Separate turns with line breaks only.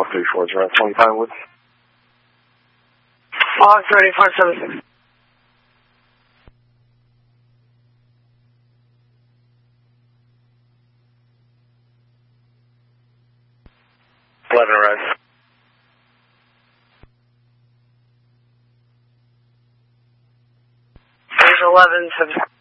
34 is around 25 Wood.
Log 3476.
Arrives.
There's 11 to